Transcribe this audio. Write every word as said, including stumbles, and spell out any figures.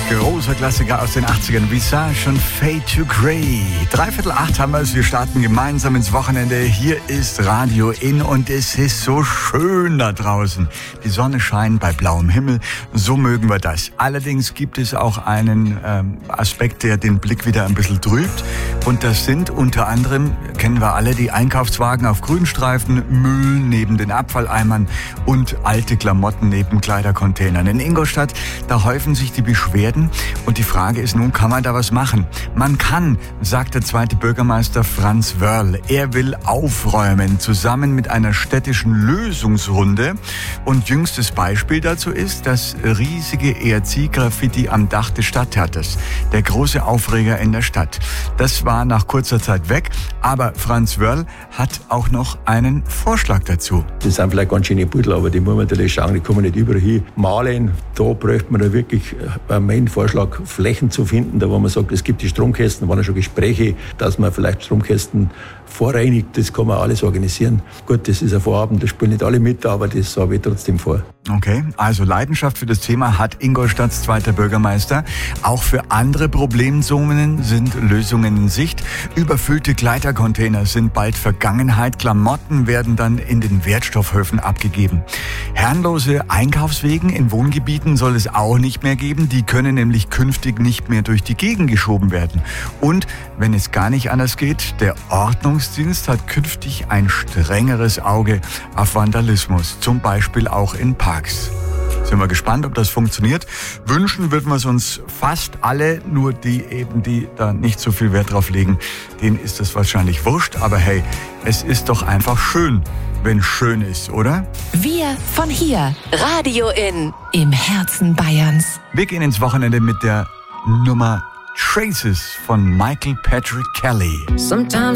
Großer Klassiker aus den achtzigern, Visage und Fade to Grey. Dreiviertel acht haben wir es, wir starten gemeinsam ins Wochenende. Hier ist Radio In und es ist so schön da draußen. Die Sonne scheint bei blauem Himmel, so mögen wir das. Allerdings gibt es auch einen ähm, Aspekt, der den Blick wieder ein bisschen trübt. Und das sind unter anderem, kennen wir alle, die Einkaufswagen auf Grünstreifen, Müll neben den Abfalleimern und alte Klamotten neben Kleidercontainern. In Ingolstadt, da häufen sich die Beschwerden. Und die Frage ist nun, kann man da was machen? Man kann, sagt der zweite Bürgermeister Franz Wörl. Er will aufräumen, zusammen mit einer städtischen Lösungsrunde. Und jüngstes Beispiel dazu ist das riesige E R C-Graffiti am Dach des Stadttheaters. Der große Aufreger in der Stadt. Das war nach kurzer Zeit weg, aber Franz Wörl hat auch noch einen Vorschlag dazu. Das sind vielleicht ganz schöne Pudel, aber die muss man natürlich schauen, die kommen nicht überall hin. Malen, da bräuchte man da wirklich einen Vorschlag, Flächen zu finden, da wo man sagt, es gibt die Stromkästen, da waren ja schon Gespräche, dass man vielleicht Stromkästen vorreinigt, das kann man alles organisieren. Gut, das ist ein Vorhaben, das spielen nicht alle mit, aber das habe ich trotzdem vor. Okay, also Leidenschaft für das Thema hat Ingolstadts zweiter Bürgermeister. Auch für andere Problemzonen sind Lösungen in Sicht. Überfüllte Kleidercontainer sind bald Vergangenheit. Klamotten werden dann in den Wertstoffhöfen abgegeben. Herrenlose Einkaufswegen in Wohngebieten soll es auch nicht mehr geben. Die können nämlich künftig nicht mehr durch die Gegend geschoben werden. Und wenn es gar nicht anders geht, der Ordnungsdienst hat künftig ein strengeres Auge auf Vandalismus. Zum Beispiel auch in Parks. Sind wir gespannt, ob das funktioniert. Wünschen würden wir es uns fast alle, nur die eben, die da nicht so viel Wert drauf legen, denen ist das wahrscheinlich wurscht. Aber hey, es ist doch einfach schön, wenn schön ist, oder? Wir von hier, Radio In, im Herzen Bayerns. Wir gehen ins Wochenende mit der Nummer Traces von Michael Patrick Kelly. Sometimes